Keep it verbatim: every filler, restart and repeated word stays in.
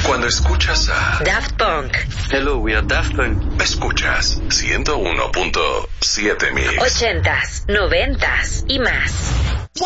Cuando escuchas a Daft Punk. Hello, we are Daft Punk. Escuchas ciento uno punto siete Mix. Ochentas, noventas y más.